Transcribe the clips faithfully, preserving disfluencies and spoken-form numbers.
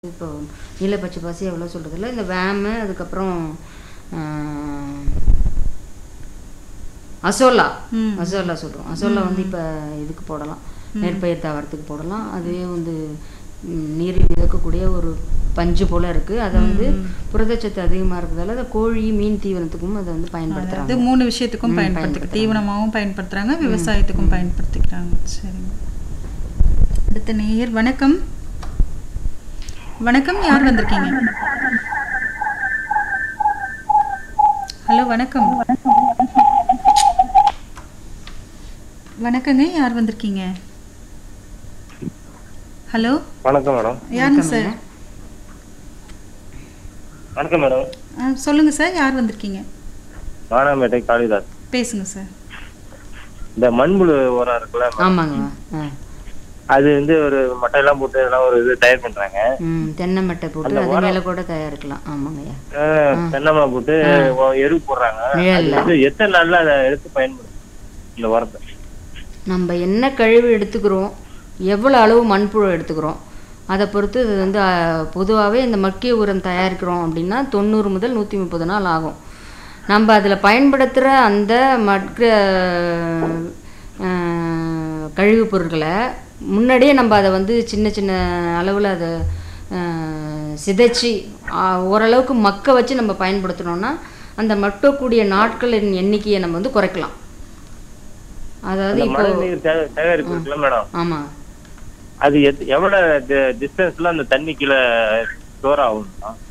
இப்போ நீல பச்சை பாசி எவ்வளோ சொல்கிறதில்ல, இந்த வேமு அதுக்கப்புறம் அசோலா ம். அசோலா சொல்கிறோம். அசோலா வந்து இப்போ இதுக்கு போடலாம், நெற்பயிர் தாவரத்துக்கு போடலாம். அதுவே வந்து ம், நீரில் மிதக்கக்கூடிய ஒரு பஞ்சு போல் இருக்குது. அதை வந்து புரதச்சத்து அதிகமாக இருக்கிறதால அதை கோழி மீன் தீவனத்துக்கும் அதை வந்து அது பயன்படுத்துகிறாங்க. மூணு விஷயத்துக்கும் ம், பயன்படுத்திக்க பயன்படுத்துறாங்க. தீவனமாகவும் பயன்படுத்துறாங்க, விவசாயத்துக்கும் பயன்படுத்திக்கிறாங்க. சரிங்க. அடுத்த நேயர் வணக்கம். வணக்கம், யார் வந்திருக்கீங்க? ஹலோ வணக்கம். வணக்கங்க, யார் வந்திருக்கீங்க? ஹலோ வணக்கம் மேடம். யாருங்க சார்? வணக்கம் மேடம். ஆ, சொல்லுங்க சார், யார் வந்திருக்கீங்க? வானாம்பேட்டை காளிதாஸ். பேசுங்க சார். இந்த மண்புழு உரம் இருக்குல்ல மேடம், ஆமாங்க. ஆ அது வந்து ஒரு மட்டையெல்லாம் போட்டு இதெல்லாம் ஒரு இது தயார் பண்றாங்க. ம் தென்னை மட்டை போட்டு அது மேலே கூட தயாரிக்கலாம். ஆமாங்கய்யா. அஹ் தென்னமரம் போட்டு ஒ- எரு போடுறாங்க. அது நிழல்ல வந்து எத்தனை நாள்ல அதை எடுத்து பயன்படுத்தும் இந்த உரத்தை? நம்ம என்ன கழிவு எடுத்துக்கிறோம், எவ்வளோ அளவு மண்புழு எடுத்துக்கிறோம், அதை பொறுத்து இது வந்து பொதுவாகவே இந்த மக்கிய உரம் தயாரிக்கிறோம் அப்படின்னா தொண்ணூறு முதல் நூற்றி முப்பது நாள் ஆகும். நம்ம அதில் பயன்படுத்துகிற அந்த மற்ற அஹ், கழிவுப் பொருட்களை முன்னாடியே நம்ம அதை வந்து சின்ன சின்ன அளவில் அதை அஹ், சிதைச்சி அஹ், ஓரளவுக்கு மக்க வச்சு நம்ம பயன்படுத்தினோம்னா அந்த மக்கக்கூடிய நாட்களின் எண்ணிக்கையை நம்ம வந்து குறைக்கலாம். அதாவது அந்த இப்போ மழை நீர் தே- சேகரிப்பு இருக்குல்ல மேடம், ஆமாம், அது எத்- எவ்வளவு டிஸ்டன்ஸ்ல அந்த தண்ணி கீழே ஸ்டோர் ஆகும்?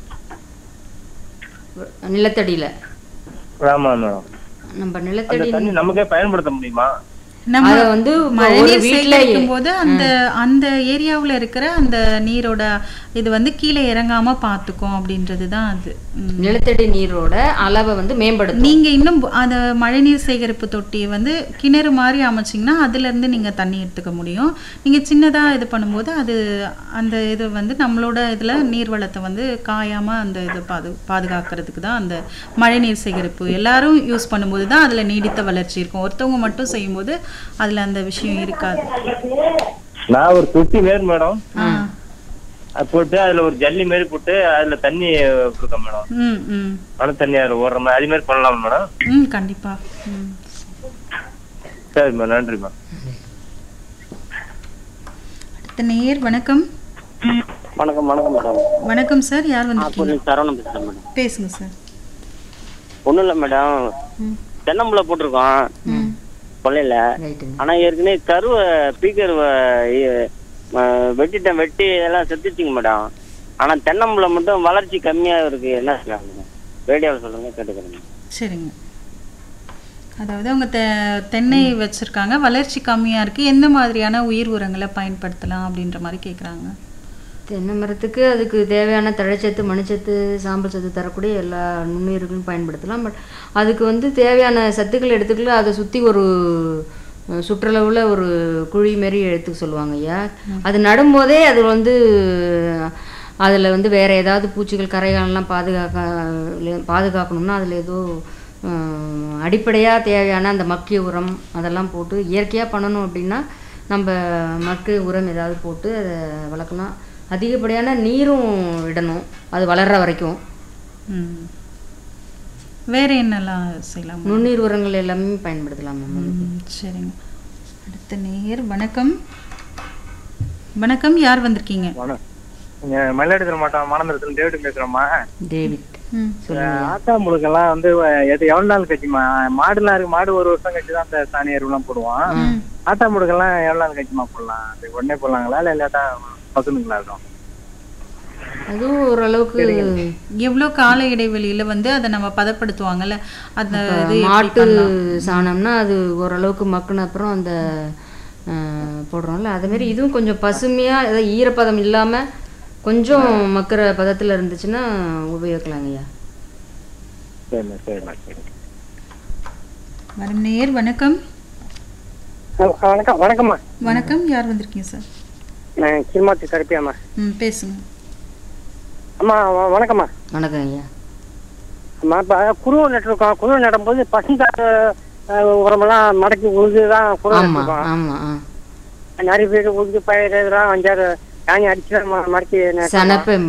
நிலத்தடியில் ஆமா மேடம். நம்ம அந்த நிலத்தடி தண்ணி நமக்கே பயன்படுத்த முடியுமா? நம்ம அதை வந்து இப்போ ஒரு மழைநீர் வீட்டில் சேகரிக்கும் போது அந்த அந்த ஏரியாவுல இருக்கிற அந்த நீரோட இது வந்து கீழே இறங்காம பார்த்துக்கும் அப்படின்றது தான் அது. ம். நிலத்தடி நீரோட அளவை வந்து மேம்படுத்தும். நீங்க இன்னும் பு- அந்த மழைநீர் சேகரிப்பு தொட்டியை வந்து கிணறு மாதிரி அமைச்சிங்கன்னா அதுல இருந்து நீங்க தண்ணி எடுத்துக்க முடியும். நீங்க சின்னதா இது பண்ணும்போது அது அந்த இது வந்து நம்மளோட இதுல நீர் வளத்தை வந்து காயாம அந்த இது பாது பாதுகாக்கிறதுக்கு தான் அந்த மழைநீர் சேகரிப்பு எல்லாரும் யூஸ் பண்ணும்போது தான் அதுல நீடித்த வளர்ச்சி இருக்கும். ஒருத்தவங்க மட்டும் செய்யும்போது அதுல அந்த விஷயம் இருக்காது. நான் ஒரு தொட்டி மேர் மேடம் ஆ. அது போட்டு அதுல ஒரு ஜல்லி மாரி போட்டு அதுல தண்ணி கொடுக்க மேடம், ம் ம் மழை தண்ணி அதுல ஓடுற மாதிரி அது மாதிரி பண்ணலாம் மேடம். ம் கண்டிப்பா. ம். சரி மேம், நன்றி மேம். அடுத்த நேயர் வணக்கம். வணக்கம் வணக்கம் மேடம். வணக்கம் சார், யார் வந்திருக்கீங்க? அப்போ சரவணம் பேசுறேன் மேடம். பேசுங்க சார். ஒன்றும் இல்லை மேடம், ம் தென்னம்புல போட்டிருக்கோம் ம் கொல்லையில. ரைட்டுங்க. ஆனா ஏற்கனவே கருவை பீக்கருவை வெட்டிட்டேன், வெட்டி எல்லாம் செத்துச்சிங்க மேடம். ஆனா தென்னம்புல மட்டும் வளர்ச்சி கம்மியா இருக்கு, என்ன செய்யலாம் மேடம்? ரேடியோவில் சொல்லுங்க, கேட்டுக்கிறேன். சரிங்க. அதாவது அவங்க தெ தென்னை வச்சிருக்காங்க, வளர்ச்சி கம்மியா இருக்கு, எந்த மாதிரியான உயிர் உரங்களை பயன்படுத்தலாம் அப்படின்ற மாதிரி கேட்குறாங்க. தென்னை மரத்துக்கு அதுக்கு தேவையான தழைச்சத்து, மணிச்சத்து, சாம்பல் சத்து தரக்கூடிய எல்லா நுண்ணுயிர்களும் பயன்படுத்தலாம். பட் அதுக்கு வந்து தேவையான சத்துக்கள் எடுத்துக்கல அதை சுற்றி ஒரு அஹ், சுற்றளவில் ஒரு குழி மாரி எடுத்துக்க சொல்லுவாங்க ஐயா. அது நடும்போதே அது வந்து அதில் வந்து வேறு ஏதாவது பூச்சிகள் கரைகாலெலாம் பாதுகாக்க பாதுகாக்கணும்னா அதில் ஏதோ அடிப்படையாக தேவையான அந்த மக்கிய உரம் அதெல்லாம் போட்டு இயற்கையாக பண்ணணும் அப்படின்னா நம்ம மக்கிய உரம் ஏதாவது போட்டு அதை வளர்க்கலாம். அதிகப்படியான நீரும் விடணும் அது வளர்கிற வரைக்கும். ம் வேற என்னெல்லாம் செய்யலாம்? நுண்ணீர் உரங்கள் எல்லாமே பயன்படுத்தலாம் மேம். ம் சரிங்க. அடுத்த நேயர் வணக்கம். வணக்கம், யார் வந்திருக்கீங்க? மயிலாடுதுறை மாவட்டம் மாநகரத்துல டேவிட் பேசுறோம்மா. டேவிட் ம் சொல்லுங்க. ஆத்தாம்புழுக்கெல்லாம் வந்து எது எவ்வளவு நாள் கழிச்சுமா? மாடுலாம் இருக்கு, மாடு ஒரு வருஷம் கழிச்சு தான் அந்த சாணி எருவெல்லாம் போடுவோம். ஆத்தாம்புழுக்கெல்லாம் எவ்வளவு நாள் கழிச்சுமா போடலாம்? அது உடனே போடலாங்களா இல்ல இல்லாட்டா பசுனுங்களா இருக்கும்? அதுவும் ஓரளவுக்கு எவ்வளோ கால இடைவெளியில வந்து அதை நம்ம பதப்படுத்துவாங்கல்ல அந்த இது எப்படி மாட்டு பண்ணலாம்? சாணம்னா அது ஓரளவுக்கு மக்குன அப்புறம் அந்த அஹ், போடுறோம்ல அதுமாரி இதுவும் கொஞ்சம் பசுமையாக ஏதாவது ஈரப்பதம் இல்லாமல் கொஞ்சம் மக்கிற பதத்தில் இருந்துச்சுன்னா உபயோகிக்கலாங்க ஐயா. சரிண்ணா சரிண்ணா சரி. வரும் நேயர் வணக்கம். வணக்கம் வணக்கம்மா. வணக்கம், யார் வந்திருக்கீங்க சார்? நான் கிருமாத்தி கருப்பியாம்மா. ம் பேசுங்க. அம்மா வ- வணக்கம்மா. வணக்கம் ஐயா. அம்மா இப்போ குருவை நட்டுருக்கோம். குருவை நடும்போது பசுந்தாட்டு உரமெல்லாம் மடக்கி உழுது தான் குருவை ஆமாம் நட்டுருக்கோம். ஆமாம் ஆ நிறைய பேர் உழுது பயிர் இதெல்லாம் அஞ்சாறு சாணி அடிச்சு மறைச்சி சனப்பை